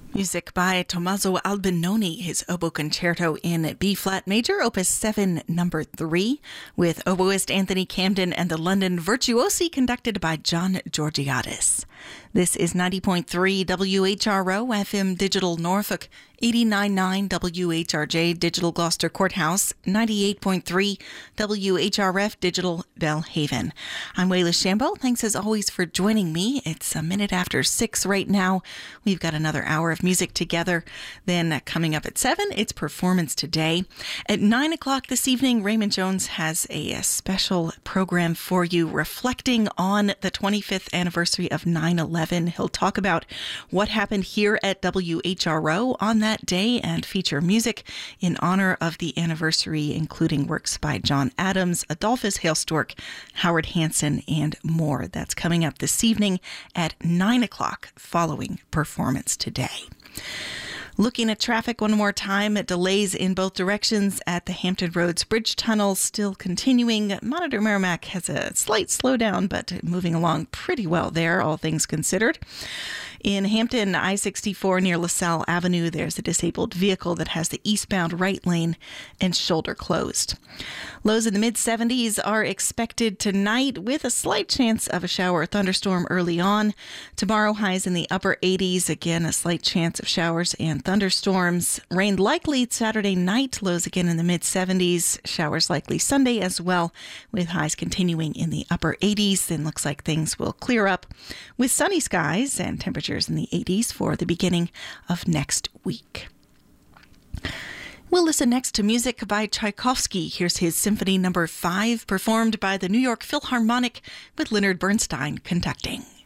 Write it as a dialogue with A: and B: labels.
A: Music by Tommaso Albinoni, his oboe concerto in B-flat major, opus 7, number 3, with oboist Anthony Camden and the London Virtuosi conducted by John Georgiadis. This is 90.3 WHRO FM Digital Norfolk, 89.9 WHRJ Digital Gloucester Courthouse, 98.3 WHRF Digital Belhaven. I'm Wayla Shambo. Thanks as always for joining me. It's a minute after 6 right now. We've got another hour of music together. Then coming up at 7, it's Performance Today. At 9 o'clock this evening, Raymond Jones has a special program for you reflecting on the 25th anniversary of 9/11. He'll talk about what happened here at WHRO on that day and feature music in honor of the anniversary, including works by John Adams, Adolphus Hailstork, Howard Hanson, and more. That's coming up this evening at 9 o'clock following Performance Today. Looking at traffic one more time, delays in both directions at the Hampton Roads Bridge Tunnel still continuing. Monitor Merrimack has a slight slowdown, but moving along pretty well there, all things considered. In Hampton, I-64 near LaSalle Avenue, there's a disabled vehicle that has the eastbound right lane and shoulder closed. Lows in the mid-70s are expected tonight with a slight chance of a shower or thunderstorm early on. Tomorrow, highs in the upper 80s. Again, a slight chance of showers and thunderstorms. Rain likely Saturday night. Lows again in the mid-70s. Showers likely Sunday as well, with highs continuing in the upper 80s. Then looks like things will clear up with sunny skies and temperatures in the 80s for the beginning of next week. We'll listen next to music by Tchaikovsky. Here's his Symphony No. 5, performed by the New York Philharmonic with Leonard Bernstein conducting.